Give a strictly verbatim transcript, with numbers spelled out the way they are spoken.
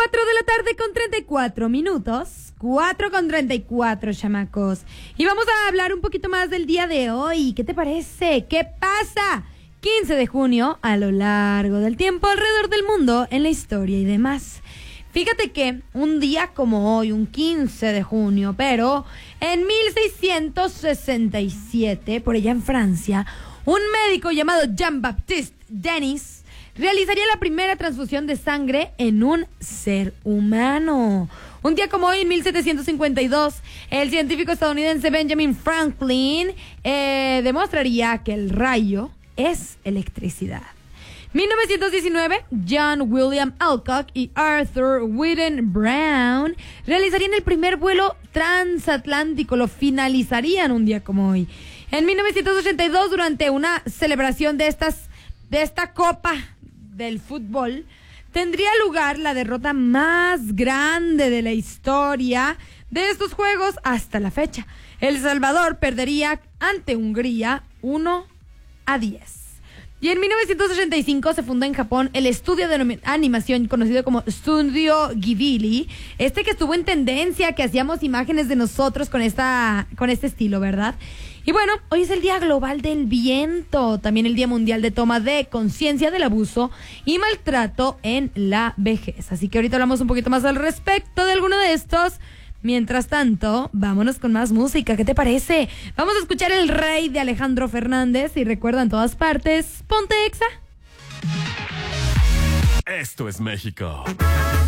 cuatro de la tarde con treinta y cuatro minutos. cuatro con treinta y cuatro, chamacos. Y vamos a hablar un poquito más del día de hoy. ¿Qué te parece? ¿Qué pasa? quince de junio, a lo largo del tiempo, alrededor del mundo, en la historia y demás. Fíjate que un día como hoy, un quince de junio, pero en mil seiscientos sesenta y siete, por allá en Francia, un médico llamado Jean-Baptiste Denis realizaría la primera transfusión de sangre en un ser humano. Un día como hoy, en mil setecientos cincuenta y dos, el científico estadounidense Benjamin Franklin eh, demostraría que el rayo es electricidad. mil novecientos diecinueve, John William Alcock y Arthur Whitten Brown realizarían el primer vuelo transatlántico, lo finalizarían un día como hoy. En mil novecientos ochenta y dos, durante una celebración de estas, de esta copa del fútbol, tendría lugar la derrota más grande de la historia de estos juegos hasta la fecha. El Salvador perdería ante Hungría uno a diez. Y en mil novecientos ochenta y cinco se fundó en Japón el estudio de animación conocido como Studio Ghibli, este que estuvo en tendencia, que hacíamos imágenes de nosotros con esta, con este estilo, ¿verdad? Y bueno, hoy es el Día Global del Viento, también el Día Mundial de Toma de Conciencia del Abuso y Maltrato en la Vejez. Así que ahorita hablamos un poquito más al respecto de alguno de estos. Mientras tanto, vámonos con más música. ¿Qué te parece? Vamos a escuchar El Rey de Alejandro Fernández y recuerda en todas partes, ponte Exa. Esto es México.